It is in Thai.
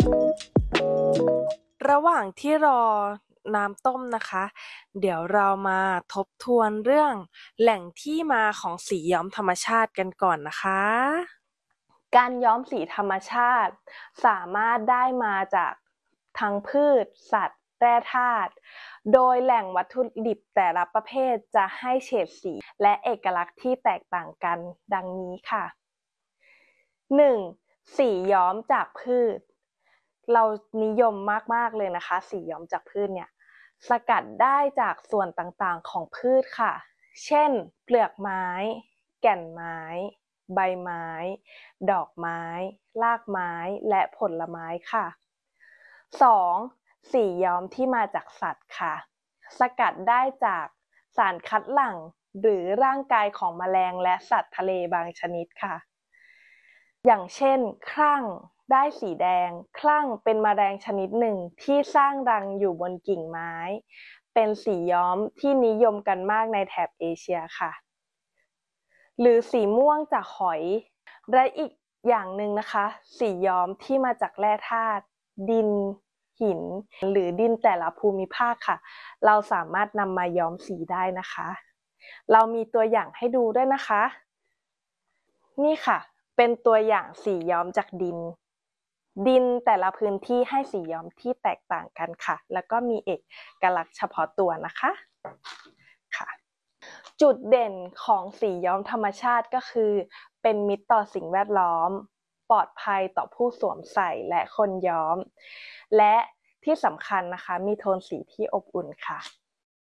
ระหว่างที่รอน้ำต้มนะคะ เดี๋ยวเรามาทบทวนเรื่องแหล่งที่มาของสีย้อมธรรมชาติกันก่อนนะคะ การย้อมสีธรรมชาติสามารถได้มาจากทั้งพืช สัตว์ แร่ธาตุ โดยแหล่งวัตถุดิบแต่ละประเภทจะให้เฉดสีและเอกลักษณ์ที่แตกต่างกันดังนี้ค่ะ 1. สีย้อมจากพืช เรานิยมมากๆเลยนะคะสีย้อมจากพืชเนี่ยสกัดได้จากส่วนต่างๆของพืชค่ะ เช่น เปลือกไม้ แก่นไม้ ใบไม้ ดอกไม้ รากไม้ และผลไม้ค่ะ 2. สีย้อมที่มาจากสัตว์ค่ะ สกัดได้จากสารคัดหลั่งหรือร่างกายของแมลงและสัตว์ทะเลบางชนิดค่ะ อย่างเช่นครั่งได้สีแดงครั่งเป็นแมลงชนิดหนึ่งที่สร้างรังอยู่บนกิ่งไม้เป็นสีย้อมที่นิยมกันมากในแถบเอเชียค่ะหรือสีม่วงจากหอยและอีกอย่างหนึ่งนะคะสีย้อมที่มาจากแร่ธาตุดินหินหรือดินแต่ละภูมิภาคค่ะเราสามารถนำมาย้อมสีได้นะคะเรามีตัวอย่างให้ดูด้วยนะคะนี่ค่ะเป็นตัวอย่างสีย้อมจากดินแต่ละพื้นที่ให้สีย้อมที่แตกต่างกันค่ะแล้วก็มีเอกลักษณ์เฉพาะตัวนะคะค่ะจุดเด่นของสีย้อมธรรมชาติก็คือเป็นมิตรต่อสิ่งแวดล้อมปลอดภัยต่อผู้สวมใส่และคนย้อมและที่สำคัญนะคะมีโทนสีที่อบอุ่นค่ะ